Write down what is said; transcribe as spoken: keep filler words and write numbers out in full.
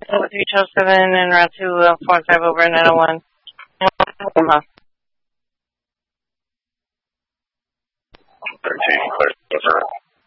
Over three twelve seven and route two uh, four five over nine oh one. thirteen.